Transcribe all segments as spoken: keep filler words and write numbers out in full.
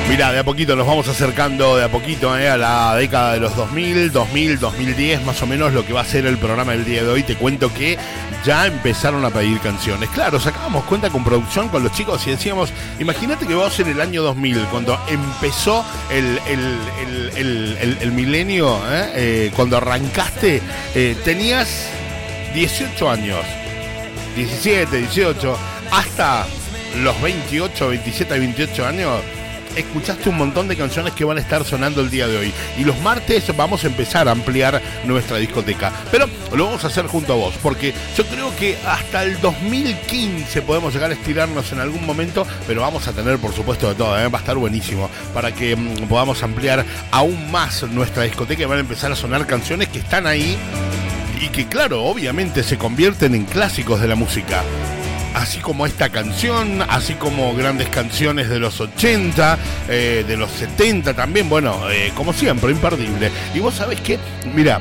Mirá, de a poquito nos vamos acercando, de a poquito, eh, a la década de los dos mil, dos mil, dos mil diez, más o menos lo que va a ser el programa del día de hoy. Te cuento que ya empezaron a pedir canciones. Claro, sacábamos cuenta con producción con los chicos y decíamos, imagínate que vos en el año dos mil, cuando empezó el, el, el, el, el, el milenio, eh, eh, cuando arrancaste, eh, tenías dieciocho años, diecisiete, dieciocho, hasta los veintiocho, veintisiete, veintiocho años. Escuchaste un montón de canciones que van a estar sonando el día de hoy. Y los martes vamos a empezar a ampliar nuestra discoteca. Pero lo vamos a hacer junto a vos, porque yo creo que hasta el dos mil quince podemos llegar a estirarnos en algún momento, pero vamos a tener, por supuesto, de todo, ¿eh? Va a estar buenísimo para que mmm, podamos ampliar aún más nuestra discoteca y van a empezar a sonar canciones que están ahí y que, claro, obviamente se convierten en clásicos de la música. Así como esta canción, así como grandes canciones de los ochenta, eh, de los setenta también, bueno, eh, como siempre, imperdible. Y vos sabés que, mira,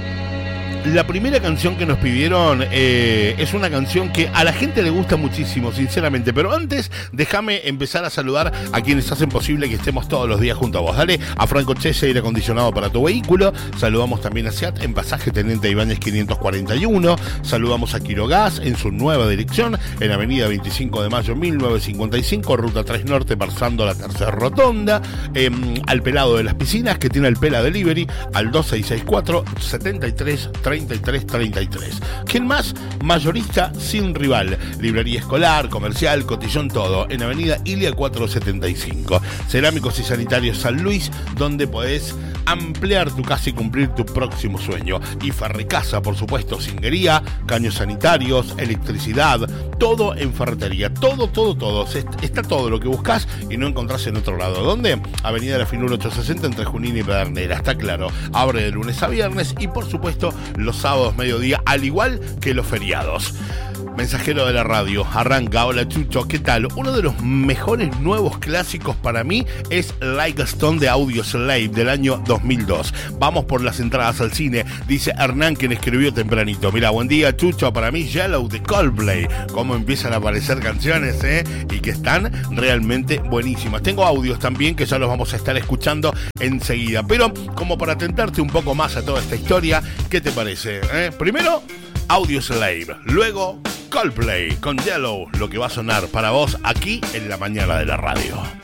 la primera canción que nos pidieron eh, es una canción que a la gente le gusta muchísimo, sinceramente. Pero antes, déjame empezar a saludar a quienes hacen posible que estemos todos los días junto a vos. Dale a Franco Chese, aire acondicionado para tu vehículo. Saludamos también a SEAT en Pasaje Teniente Ibáñez quinientos cuarenta y uno. Saludamos a Quirogas en su nueva dirección, en Avenida veinticinco de mayo mil novecientos cincuenta y cinco, Ruta tres Norte, pasando la tercera rotonda. Eh, al Pelado de las Piscinas, que tiene el Pela Delivery, al dos seis seis cuatro, setenta y tres, treinta y tres treinta y tres. ¿Quién más? Mayorista sin rival. Librería escolar, comercial, cotillón, todo. En Avenida Ilia cuatrocientos setenta y cinco. Cerámicos y Sanitarios San Luis, donde podés ampliar tu casa y cumplir tu próximo sueño. Y Ferrecasa, por supuesto, cinguería, caños sanitarios, electricidad, todo en ferretería. Todo, todo, todo. Está todo lo que buscas y no encontrás en otro lado. ¿Dónde? Avenida La Finura ochocientos sesenta entre Junín y Pedernera. Está claro. Abre de lunes a viernes y, por supuesto, los sábados mediodía, al igual que los feriados. Mensajero de la radio, arranca. Hola Chucho, ¿qué tal? Uno de los mejores nuevos clásicos para mí es Like a Stone de Audioslave del año dos mil dos. Vamos por las entradas al cine, dice Hernán, quien escribió tempranito. Mira, buen día Chucho, para mí Yellow de Coldplay. Cómo empiezan a aparecer canciones, ¿eh? Y que están realmente buenísimas. Tengo audios también que ya los vamos a estar escuchando enseguida. Pero como para tentarte un poco más a toda esta historia, ¿qué te parece? ¿Eh? Primero, Audioslave, luego Coldplay con Yellow, lo que va a sonar para vos aquí en la mañana de la radio.